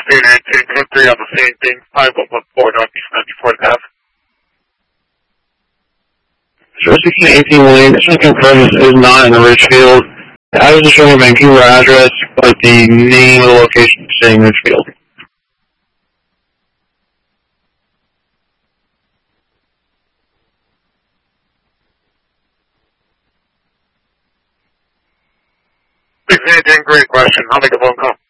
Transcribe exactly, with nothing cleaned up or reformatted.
State eighteen, code three on the same thing, five one one four Northeast ninety-fourth Avenue. sixteen eighteen Wayne, just to confirm this is not in Richfield. I was just showing a Vancouver address, but the name of the location is saying Richfield. sixteen eighteen, great question. I'll make a phone call.